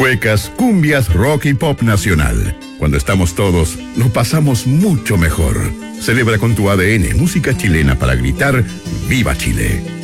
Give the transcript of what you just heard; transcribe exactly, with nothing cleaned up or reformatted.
Cuecas, cumbias, rock y pop nacional. Cuando estamos todos, lo pasamos mucho mejor. Celebra con tu A D N música chilena para gritar ¡Viva Chile!